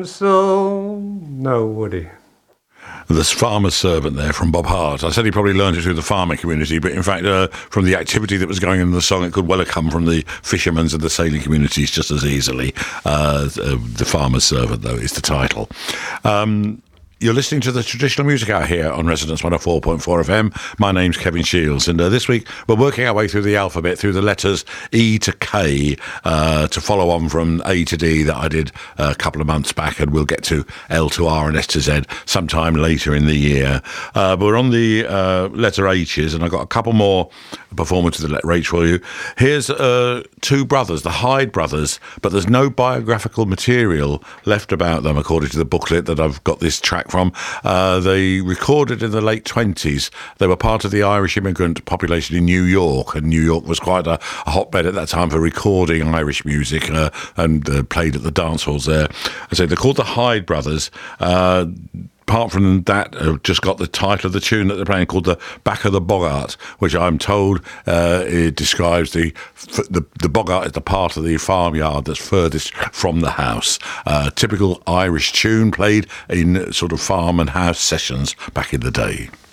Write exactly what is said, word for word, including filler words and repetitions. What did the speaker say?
So, no, Woody. This farmer's servant there from Bob Hart. I said he probably learned it through the farming community, but in fact, uh, from the activity that was going on in the song, it could well have come from the fishermen's and the sailing communities just as easily. Uh, uh, the farmer's servant, though, is the title. Um, You're listening to the Traditional Music Hour here on Resonance one oh four point four F M. My name's Kevin Shields, and uh, this week we're working our way through the alphabet, through the letters E to K, uh, to follow on from A to D that I did a couple of months back, and we'll get to L to R and S to Z sometime later in the year. Uh, but we're on the uh, letter H's, and I've got a couple more performances of the letter H for you. Here's uh, two brothers, the Hyde brothers, but there's no biographical material left about them, according to the booklet that I've got this track from. Uh, they recorded in the late twenties. They were part of the Irish immigrant population in New York, and New York was quite a, a hotbed at that time for recording Irish music, uh, and uh, played at the dance halls there. I say they're called the Hyde brothers. Uh, Apart from that, I've just got the title of the tune that they're playing, called the Back of the Boggart, which I'm told uh, it describes the, the the boggart is the part of the farmyard that's furthest from the house. Uh, typical Irish tune played in sort of farm and house sessions back in the day.